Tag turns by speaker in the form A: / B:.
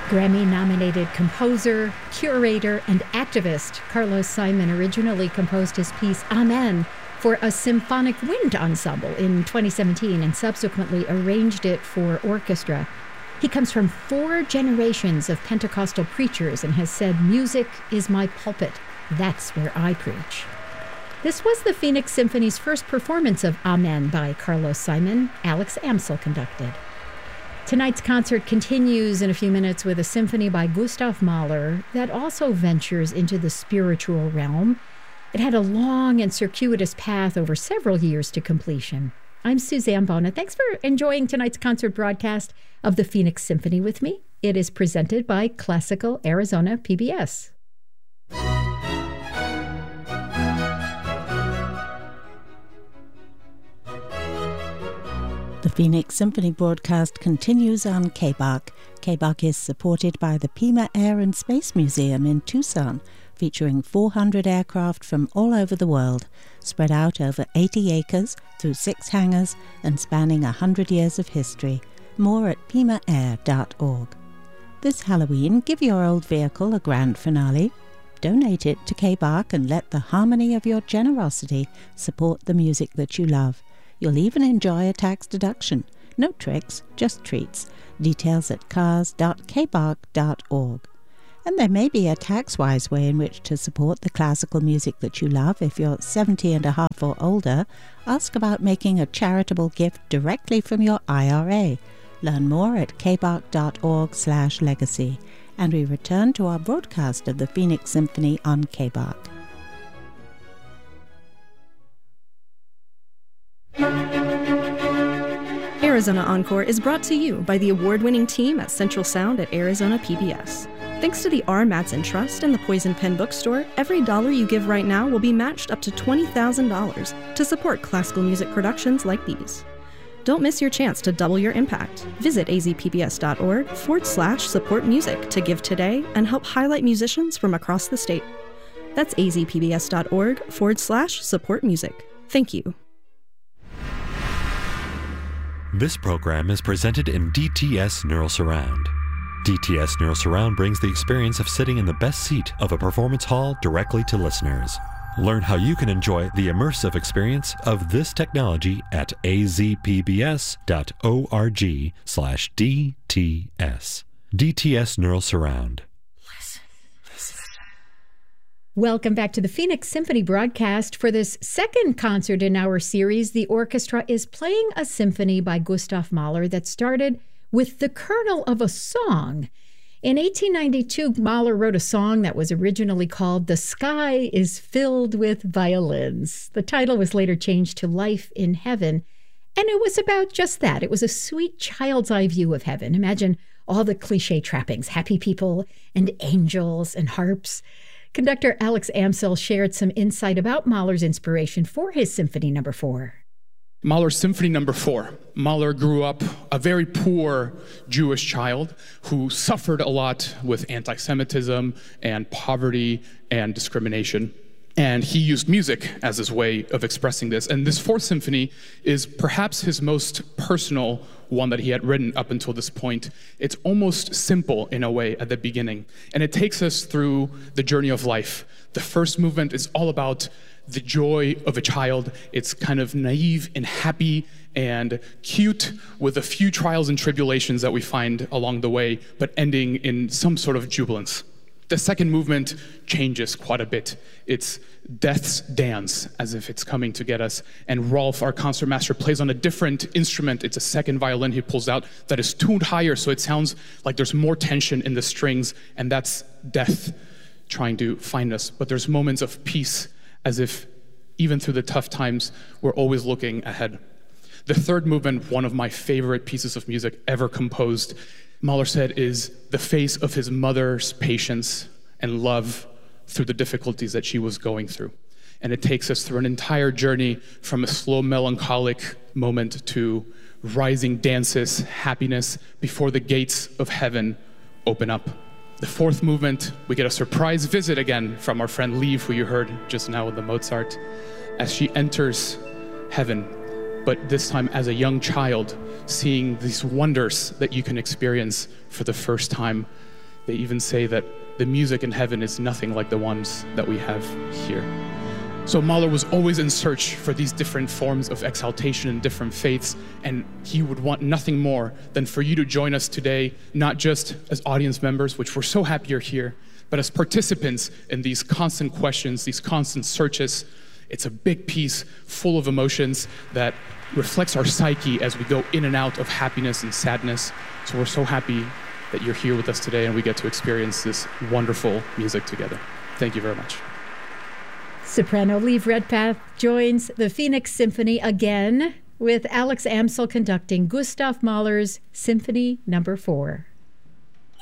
A: Grammy-nominated composer, curator, and activist Carlos Simon originally composed his piece Amen for a symphonic wind ensemble in 2017 and subsequently arranged it for orchestra. He comes from 4 generations of Pentecostal preachers and has said, "Music is my pulpit. That's where I preach." This was the Phoenix Symphony's first performance of Amen by Carlos Simon. Alex Amsel conducted. Tonight's concert continues in a few minutes with a symphony by Gustav Mahler that also ventures into the spiritual realm. It had a long and circuitous path over several years to completion. I'm Suzanne Bona. Thanks for enjoying tonight's concert broadcast of the Phoenix Symphony with me. It is presented by Classical Arizona PBS.
B: The Phoenix Symphony broadcast continues on KBAQ. KBAQ is supported by the Pima Air and Space Museum in Tucson, featuring 400 aircraft from all over the world, spread out over 80 acres through 6 hangars and spanning 100 years of history. More at pimaair.org. This Halloween, give your old vehicle a grand finale. Donate it to KBAQ and let the harmony of your generosity support the music that you love. You'll even enjoy a tax deduction. No tricks, just treats. Details at cars.kbark.org. And there may be a tax-wise way in which to support the classical music that you love. If you're 70 and a half or older, ask about making a charitable gift directly from your IRA. Learn more at kbark.org/legacy. And we return to our broadcast of the Phoenix Symphony on KBAQ.
C: Arizona Encore is brought to you by the award-winning team at Central Sound at Arizona PBS. Thanks to the R. Mattson Trust and the Poison Pen Bookstore, every dollar you give right now will be matched up to $20,000 to support classical music productions like these. Don't miss your chance to double your impact. Visit azpbs.org/support music to give today and help highlight musicians from across the state. That's azpbs.org/support music. Thank you.
D: This program is presented in DTS Neural Surround. DTS Neural Surround brings the experience of sitting in the best seat of a performance hall directly to listeners. Learn how you can enjoy the immersive experience of this technology at azpbs.org/DTS. DTS Neural Surround.
A: Welcome back to the Phoenix Symphony broadcast. For this second concert in our series, the orchestra is playing a symphony by Gustav Mahler that started with the kernel of a song. In 1892, Mahler wrote a song that was originally called "The Sky is Filled with Violins." The title was later changed to "Life in Heaven," and it was about just that. It was a sweet child's eye view of heaven. Imagine all the cliche trappings, happy people and angels and harps. Conductor Alex Amsel shared some insight about Mahler's inspiration for his Symphony No. 4.
E: Mahler's Symphony No. 4. Mahler grew up a very poor Jewish child who suffered a lot with anti-Semitism and poverty and discrimination. And he used music as his way of expressing this. And this 4th symphony is perhaps his most personal one that he had written up until this point. It's almost simple in a way at the beginning. And it takes us through the journey of life. The first movement is all about the joy of a child. It's kind of naive and happy and cute with a few trials and tribulations that we find along the way, but ending in some sort of jubilance. The second movement changes quite a bit. It's death's dance, as if it's coming to get us. And Rolf, our concertmaster, plays on a different instrument. It's a second violin he pulls out that is tuned higher, so it sounds like there's more tension in the strings, and that's death trying to find us. But there's moments of peace, as if even through the tough times, we're always looking ahead. The third movement, one of my favorite pieces of music ever composed, Mahler said, is the face of his mother's patience and love through the difficulties that she was going through. And it takes us through an entire journey from a slow, melancholic moment to rising dances, happiness, before the gates of heaven open up. The fourth movement, we get a surprise visit again from our friend Liv, who you heard just now in the Mozart, as she enters heaven, but this time as a young child, seeing these wonders that you can experience for the first time. They even say that the music in heaven is nothing like the ones that we have here. So Mahler was always in search for these different forms of exaltation in different faiths, and he would want nothing more than for you to join us today, not just as audience members, which we're so happy you're here, but as participants in these constant questions, these constant searches. It's a big piece full of emotions that reflects our psyche as we go in and out of happiness and sadness. So we're so happy that you're here with us today and we get to experience this wonderful music together. Thank you very much.
A: Soprano Liv Redpath joins the Phoenix Symphony again with Alex Amsel conducting Gustav Mahler's Symphony No. 4.